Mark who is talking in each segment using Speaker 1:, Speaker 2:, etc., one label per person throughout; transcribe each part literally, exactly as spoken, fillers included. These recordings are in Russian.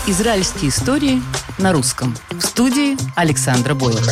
Speaker 1: Израильские истории на русском. В студии Александра Бойлер.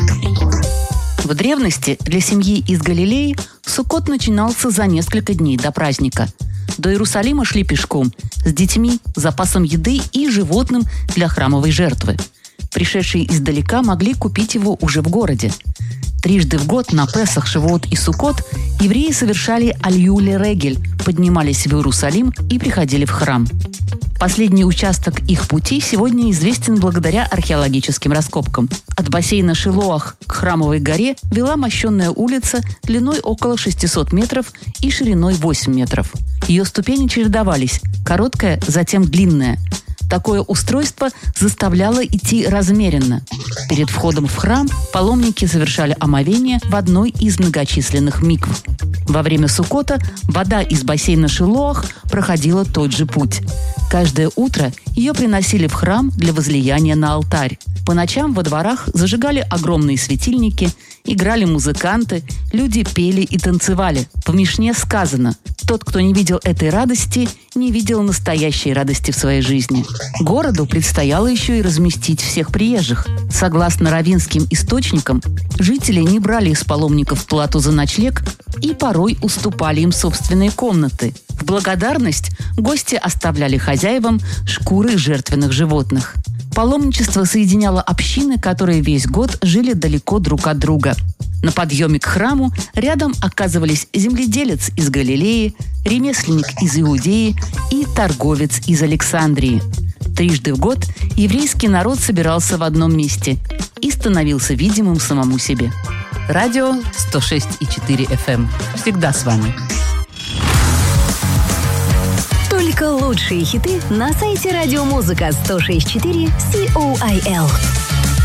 Speaker 1: В древности для семьи из Галилеи Суккот начинался за несколько дней до праздника. До Иерусалима шли пешком, с детьми, запасом еды и животным для храмовой жертвы. Пришедшие издалека могли купить его уже в городе. Трижды в год на Песах, Шавуот и Суккот евреи совершали алью ле-регель, поднимались в Иерусалим и приходили в храм. Последний участок их пути сегодня известен благодаря археологическим раскопкам. От бассейна Шилоах к Храмовой горе вела мощенная улица длиной около шестисот метров и шириной восемь метров. Ее ступени чередовались – короткая, затем длинная. Такое устройство заставляло идти размеренно. Перед входом в храм паломники совершали омовение в одной из многочисленных микв. Во время Суккота вода из бассейна Шилоах проходила тот же путь. Каждое утро ее приносили в храм для возлияния на алтарь. По ночам во дворах зажигали огромные светильники, играли музыканты, люди пели и танцевали. В Мишне сказано: «Тот, кто не видел этой радости, не видел настоящей радости в своей жизни». Городу предстояло еще и разместить всех приезжих. Согласно раввинским источникам, жители не брали из паломников плату за ночлег и порой уступали им собственные комнаты. В благодарность гости оставляли хозяевам шкуры жертвенных животных. Паломничество соединяло общины, которые весь год жили далеко друг от друга. На подъеме к храму рядом оказывались земледелец из Галилеи, ремесленник из Иудеи и торговец из Александрии. Трижды в год еврейский народ собирался в одном месте и становился видимым самому себе. Радио сто шесть и четыре эф эм. Всегда с вами.
Speaker 2: Только лучшие хиты на сайте радиомузыка сто шесть и четыре си о ай эл.